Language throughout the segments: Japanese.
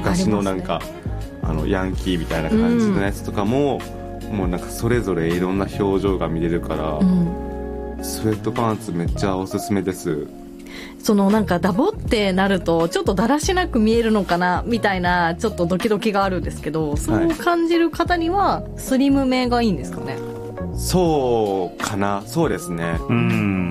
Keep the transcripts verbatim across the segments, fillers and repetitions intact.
昔のなんか あ,、ね、あのヤンキーみたいな感じのやつとかも、うん、もうなんかそれぞれいろんな表情が見れるから、うん、スウェットパンツめっちゃおすすめです。 そのなんかダボってなるとちょっとだらしなく見えるのかなみたいなちょっとドキドキがあるんですけど、そう感じる方にはスリムめがいいんですかね。 そうかな。そうですね。うん、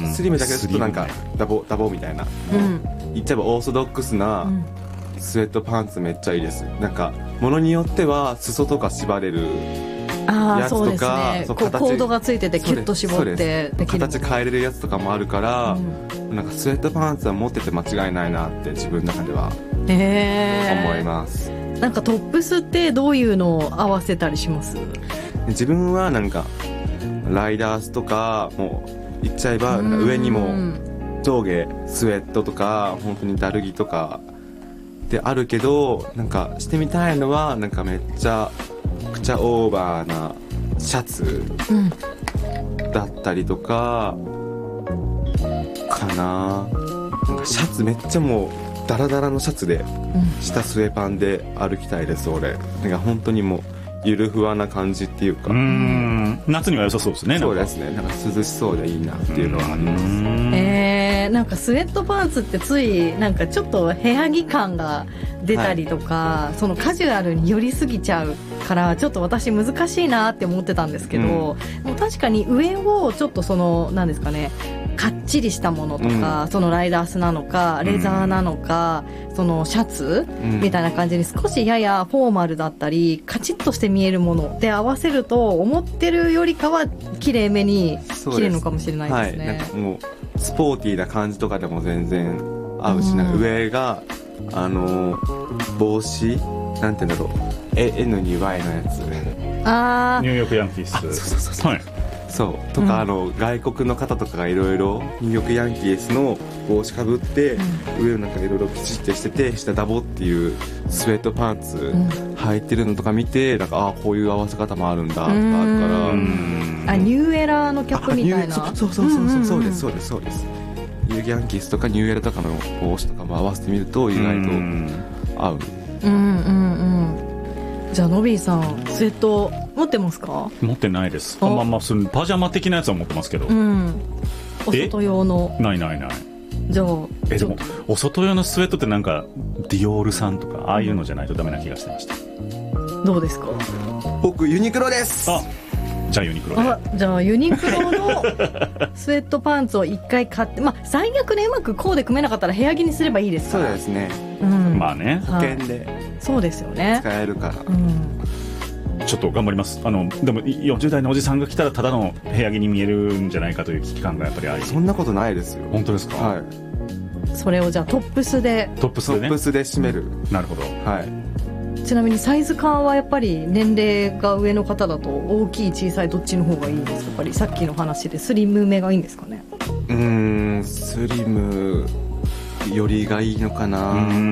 スリムだけどちょっとなんかダボダボみたいな、うん、言っちゃえばオーソドックスなスウェットパンツめっちゃいいです。なんか物によっては裾とか縛れるやつとか、 あ、そうですね、こうコードがついててキュッと絞ってできる、 形変えれるやつとかもあるから、うん、なんかスウェットパンツは持ってて間違いないなって自分の中では思います。 なんかトップスってどういうのを合わせたりします？ 自分はなんかライダースとかもう言っちゃえばなんか上にも上下スウェットとか本当にダルギとかであるけど、なんかしてみたいのはなんかめっちゃくちゃオーバーなシャツだったりとかかな。なんかシャツめっちゃもうダラダラのシャツで下スウェパンで歩きたいです俺。なんか本当にもうゆるふわな感じっていうか、うーん、夏には良さそうですね。 そうですね。なんか涼しそうでいいなっていうのはあります。 えー、なんかスウェットパンツってついなんかちょっと部屋着感が出たりとか、はい、そのカジュアルに寄りすぎちゃうからちょっと私難しいなって思ってたんですけど、うん、もう確かに上をちょっとそのなんですかね、かっちりしたものとか、うん、そのライダースなのかレザーなのか、うん、そのシャツ、うん、みたいな感じに少しややフォーマルだったりカチッとして見えるもので合わせると思ってるよりかは綺麗めに着れるのかもしれないですね。 はい、なんかもうスポーティーな感じとかでも全然合うし、うん、なんか上があの帽子なんていうんだろう エヌにワイ のやつ、 あニューヨークヤンキース、 そうそうそうそう、はい、そうとか、うん、あの外国の方とかがいろいろニューヨークヤンキースの帽子かぶって、うん、上なんかいろいろピチッてしてて下ダボっていうスウェットパンツ履いてるのとか見て、なんかあこういう合わせ方もあるんだとかあるから、うんあニューエラーのキャップみたいな、 そうそうそうそうそうですそうですそうです。ニューヤンキースとかニューエラとかの帽子とかも合わせてみると意外と合う。 うんうんうん。じゃあノビーさんスウェット持ってますか？ 持ってないです。まあまあそのパジャマ的なやつは持ってますけど、うん、 お外用のないないない。 じゃあえでもお外用のスウェットってなんかディオールさんとかああいうのじゃないとダメな気がしてました。 どうですか？ 僕ユニクロです。 あじゃあユニクロで。 あじゃあユニクロのスウェットパンツを一回買って、まあ最悪ねうまくコーデ組めなかったら部屋着にすればいいですから。 そうですね、 うん、 まあね保険でそうですよね使えるから、 うん、 ちょっと頑張ります。あのでもよんじゅう代のおじさんが来たらただの部屋着に見えるんじゃないかという危機感がやっぱりあり。 そんなことないですよ。 本当ですか？ はい。 それをじゃあトップスでトップスでね、 トップスで締める、 うん、なるほど。 はい。 ちなみにサイズ感はやっぱり年齢が上の方だと大きい小さいどっちの方がいいんですか？やっぱりさっきの話でスリムめがいいんですかね？ うーんスリムよりがいいのかな。うーん、うん、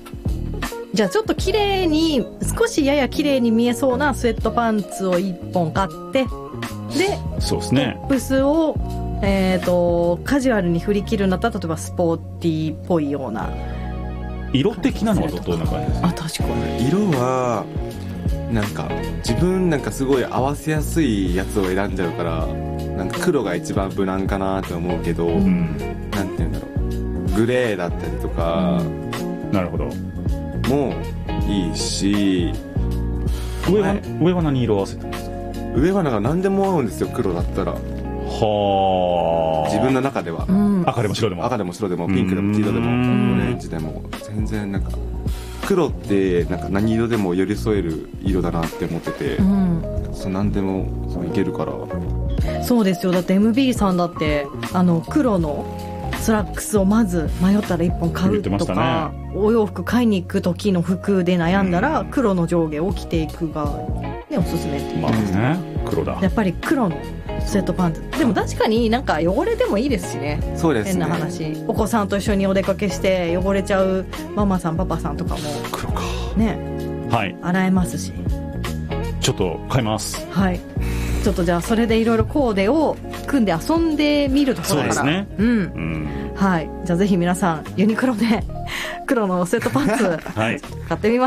じゃあちょっと綺麗に少しやや綺麗に見えそうなスウェットパンツをいっぽん買ってでそうですね、 トップスを、えー、とカジュアルに振り切るんだったら例えばスポーティーっぽいような色的なのはどんな感じですか？ あ確かに色はなんか自分なんかすごい合わせやすいやつを選んじゃうからなんか黒が一番無難かなと思うけど、うん、なんていうんだろうグレーだったりとか、うん、 なるほどもいいし上は、上は何色合わせてますか？ 上はなんか何でも合うんですよ黒だったら。 は自分の中では、 うん、赤でも白でも赤でも白でもピンクでも黄色でもオレンジでも全然なんか黒ってなんか何色でも寄り添える色だなって思ってて、うん、そう何でもそういけるから。 そうですよ。だって エムビー さんだってあの黒のスラックスをまず迷ったらいっぽん買うとか、ね、お洋服買いに行く時の服で悩んだら黒の上下を着ていくが、ね、おすすめっていう、 まあね、黒だやっぱり黒のスウェットパンツでも確かになんか汚れてもいいですしね。 そうですね。 変な話お子さんと一緒にお出かけして汚れちゃうママさんパパさんとかも黒かね、 はい、 洗えますしちょっと買います。 はい。ちょっとじゃあそれでいろいろコーデを組んで遊んでみるところから。 そうですね、 うん、うん、はい。じゃあぜひ皆さんユニクロで黒のスウェットパンツ、はい、買ってみま